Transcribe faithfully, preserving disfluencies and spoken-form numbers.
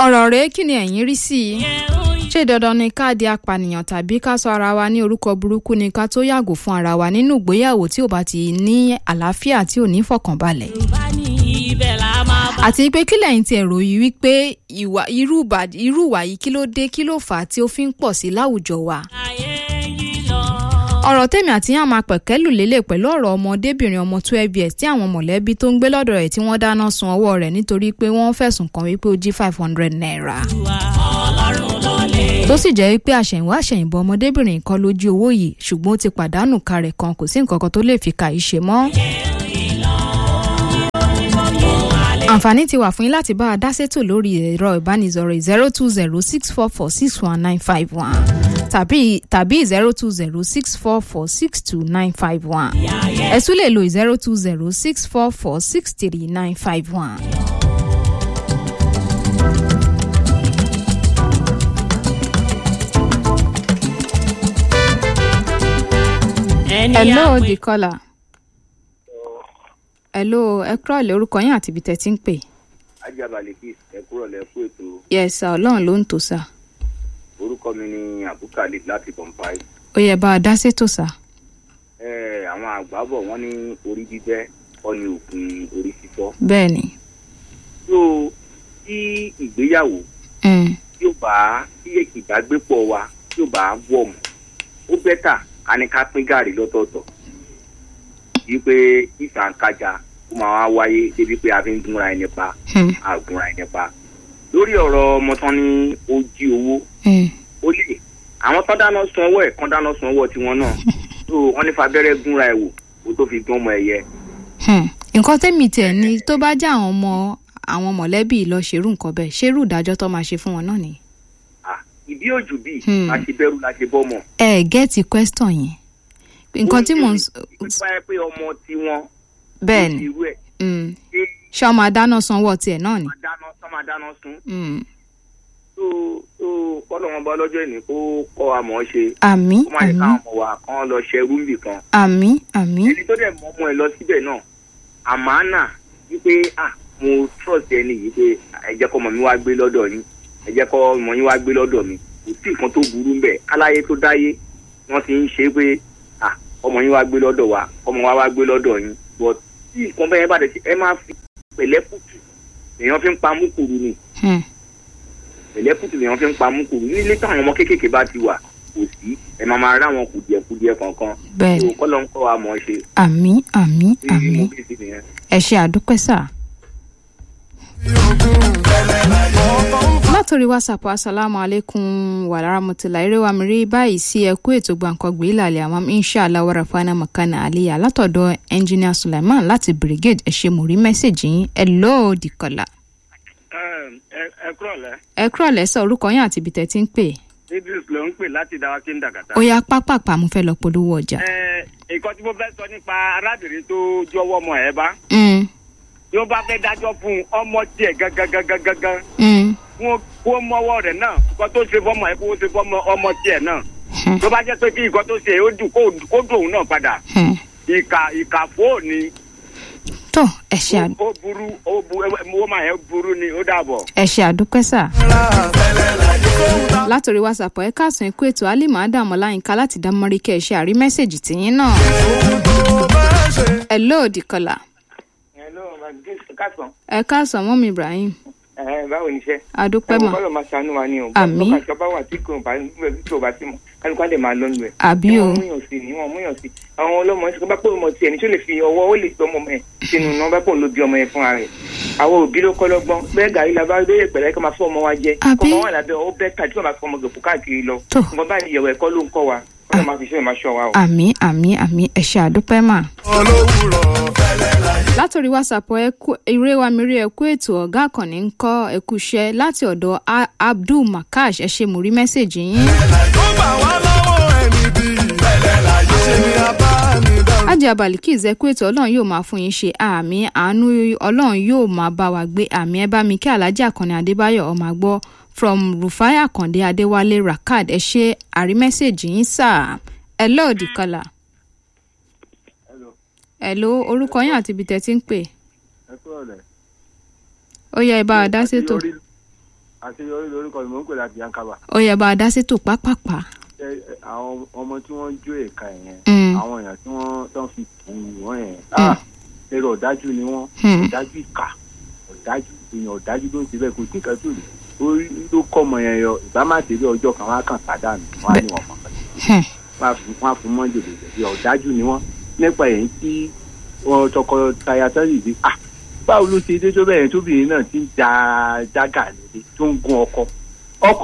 ọ̀rọ̀ rẹ̀ kí ni ẹ̀yin rí sí i? ṣé dandan ni ká di apànìyàn tàbí ká sọ ara wa ní orúkọ burúkú ni ká tó yàgò fún ara wa nínú ìgbéyàwó tí ò bá ti ní àlàáfíà tí ò ní fọkànbalẹ̀? àti pé kí lẹ́yìn tí ẹ ròyìn wípé ìwà irú ìwà yìí kí ló dé kí ló fà á tí ó fi ń pọ̀ sí láwùjọ wa? ọ̀rọ̀ tèmi àti yàn máa pẹ̀kẹ́lù lélẹ̀ pẹ̀lú ọ̀rọ̀ ọmọdébìnrin ọmọ twelve years tí àwọn mọ̀lẹ́bí tó ń gbé lọ́dọ̀ rẹ̀ tí wọ́n dáná sun ọwọ́ rẹ̀ nítorí pé wọ́n fẹ̀sùn kàn wípé ó jí five hundred naira. tó sì jẹ́ wípé àṣẹ̀yìnwá àṣẹ̀yìnbọ̀ ọmọdébìnrin kan ló jí owó yìí ṣùgbọ́n ó ti pàdánù kárẹ̀ kan kò sí nǹkan kan tó lè fi kà í ṣe mọ́. àǹfààní ti wà fún yín láti bá a dá sétò lórí ẹ̀rọ ìbánisọ̀rọ̀ zero two zero six four four six one nine five one tàbí tàbí zero two zero six four four six two nine five one ẹ tún lè lo zero two zero six four four six three nine five one. hello the caller. hello ẹ kúrò lé orúkọ yín àti ibi tẹ́ ti ń pè. ajábalẹ̀ kí ẹ kúrò lẹ́ fún ètò. yes sir ọlọ́run ló ń tò sá. orúkọ mi ni abukali láti Bompai. ó yẹ bá a dá sétò sá. ẹ àwọn àgbà bọ̀ wọ́n ní orí bíbẹ́ kọ́ ni òpin orí fífọ́. bẹ́ẹ̀ ni. tó tí ìgbéyàwó tí ó bá tí ìbágbépọ̀ wa tí ó bá wọ̀ mọ́ ó bẹ́tà ká ní ká pín gàrí lọ́tọ̀ọ̀tọ̀ yìí pé ìfàǹkájà ó máa wá wáyé débi pé a fi ń gúnra ẹni pa àgúnra ẹni pa lórí ọ̀rọ̀ ọmọ tán ní ó jí owó ó lè àwọn tán dáná sun ọwọ́ ẹ̀ kán dáná sun ọwọ́ tiwọn náà tó wọ́n ní fabẹ́rẹ́ gúnra ẹ̀ wò ó tó fi gún ọmọ ẹ̀yẹ. nǹkan tẹ́mi tẹ̀ ni tó bá jẹ́ àwọn ọmọ àwọn mọ̀lẹ́bí lọ ṣerú nǹkan bẹ́ẹ̀ ṣerú ìdájọ́ tó máa ṣe fún wọn náà ni. ìbí òjò bíi a ṣe bẹ̀rù la ṣe bọ́mọ. ẹ gẹ́ẹ̀tì question yẹn nǹkan tí mò ń sọ. ó ti báyẹ̀ pé ọmọ tiwọn. bẹ́ẹ̀ ni ṣé ọmọ adáná sanwó tiẹ̀ náà ni. ọmọ adáná sun. tó tó kọ́lọ̀ wọn bá lọ́jọ́ ìní kó kọ́ àmọ́ ṣe. àmín àmín kó má yẹ káwọn ọmọ wa kán lọ ṣerú níbì kan. àmín àmín. ẹni tó dẹ̀ mọ ọmọ ẹ lọ síbẹ̀ náà àmánà wípé ah mo trust ẹni yìí pé ẹ jẹ́ kọ́ ọmọ mi wá gbé lọ́dọ̀ yín ẹ jẹ́ kọ́ ọmọ yín wá gbé lọ́dọ̀ mi kò sí nǹkan tó burú ń bẹ̀ káláyé tó dáyé wọ́n ti ń ṣe pé ah ọmọ yín wá gbé lọ́dọ̀ wa ọmọ wa wá gbé lọ́dọ̀ yín but tí nǹkan bẹ́ẹ̀ bá dẹ̀ sí ẹ máa fi pẹ̀lẹ́kùtù èèyàn fi ń pa múkùrú ni pẹ̀lẹ́kùtù èèyàn fi ń pa múkùrú nílé táwọn ọmọ kéékèèké bá ti wà kò sí ẹ máa máa rá wọn kùdìẹ̀kùdìẹ̀ kankan bẹ́ẹ̀ni kọ́ ló ń kọ́ wa mọ̀ ọ́ ṣe. àmín àmín àmín ẹ ṣe àdúpẹ́ sà. látòrí whatsapp asalaamu aleykum wàlárámọtìlá eré wa mi rí báyìí sí ẹkú ètò gbàǹkangbé ìlàlẹ̀ àwọn inshallah warafana makana aliya látọ̀dọ̀ engineer Sulaiman láti brigade ẹ ṣé mo rí mẹ́sẹ̀jì yín ẹ lọ́ọ́ dìkọ̀lá. ẹ kúrọ̀lẹ́. ẹ kúrọ̀lẹ́ sọ orúkọ yín àti ibi tẹ́ ti ń pè. idris ló ń pè láti dáwákí ń dàgàtà. ó yá pápápá mo fẹ́ lọ polówó ọjà. ẹ nǹkan tí mo fẹ́ sọ nípa arábìnrin tó jọ̀wọ́ ọmọ ẹ̀ bá tí ó bá fẹ́ dájọ́ fún ọmọ tiẹ̀ gangan kó mọ́wọ́ rẹ̀ náà nǹkan tó ṣe fọ́mọ ẹ̀ kó ṣe fọ́mọ ọmọ tiẹ̀ náà tó bá jẹ́ pé kí nǹkan tó ṣe ó dùn kó dùn òun náà padà ìkà ìkà fóònù. tó ẹ ṣe àdúpẹ́. ó burú ó bu ó máa yẹ burú ni ó dàbọ̀. ẹ ṣe àdúpẹ́ sà. látòrí whatsapp ẹ káàsán ikú ètò alima adamu láyínká láti dá mọ́ríkẹ́ ẹ ṣe àrí mẹ́sẹ̀jì tìyín náà. ẹ lóòdì kọlà. ẹ káàsán mọ́mí Ibrahim. ẹ báwo ni iṣẹ́. adúpẹ́ mọ́. ọlọ́run máa ṣàánú wa ni o. àmín. bọ́kà ìjọba wà tí kò bá tó bá sí mọ́ kálukú á lè máa lọ́nu ẹ̀. àbí o. wọ́n múyàn sí ni wọ́n múyàn sí. àwọn ọlọ́mọ ṣe bá pé ọmọ tiẹ̀ ní tó lè fi ọwọ́ ó lè gbọ́ ọmọ ẹ̀ sínú náà bá pò ń lo bí ọmọ yẹn fúnra rẹ̀. àwọn òbí ló kọ́ lọ́gbọ́n bẹ́ẹ̀ gàrí la bá bẹ́ẹ̀ pẹ̀lẹ́ kó máa fọ́ ọmọ wa jẹ. àbí ọmọ wa làbẹ́ ọ bẹ́ẹ̀ tàbí wọ́n máa fọ́ ọmọ gòkú káàkiri lọ. nǹkan báyìí ìyẹ̀wò ẹ̀kọ́ ló ń kọ́ wa ọlọ́run máa fi ṣe ìmáṣọ́ wa o. àmín àmín àmín ẹ ṣé àdúpẹ́ mà. látòrí whatsapp eré wa mìírí ẹkú ètò ọ̀gá àkànní ń kọ́ ẹkú iṣẹ́ láti ọ̀dọ̀ Abdul Makash ẹ ṣé mo rí mẹ́sẹ̀jì yín. ajé abalikí ìzẹ́kú ètò ọlọ́run yóò máa fún yín ṣe àmín àánú ọlọ́run yóò máa bá wa gbé àmín ẹ bá mi kí Alhaji Àkànní Adébáyọ̀ ọmọ àgbọ̀ from Rufai Akande Adéwálé Rakad ẹ ṣé àrí mẹ́sẹ̀jì yín sáà ẹ lọ́ọ̀dì kọlà. Hello, orúkọ yín àti ibi tẹ́ ti ń pè. Ẹ kúrò lẹ̀. Ó yá ẹ bá a dá sétò. àṣeyọrí lórúkọ mi mò ń pè láti yankaba. ó yẹ bá a dá sétò pápápá. àwọn ọmọ tí wọ́n jó èka yẹn Mm. àwọn èèyàn tí wọ́n tán fi kú wọ́n yẹn ah èrò ọ̀dájú ni wọ́n Mm. ọ̀dájú ìkà ọ̀dájú èèyàn ọ̀dájú ló ń ṣe bẹ́ẹ̀ kò sí nǹkan tó lè orí ló kọ́ ọmọ yẹn yọ ìbá má tẹ̀lé ọjọ́ kan wọ́n á kàn pàdánù wọ́n á ní wọn mọ̀ Hmm. wọ́n á fún mọ́jọ lè ọ̀dájú ni wọ́n nípa èyí tí wọn tọkọtaya sẹ́yìn dé ah báwo ló ṣe dé tó bẹ́ẹ̀ tóbìnrin náà ti ń ja jágà nílé tó ń gún ọkọ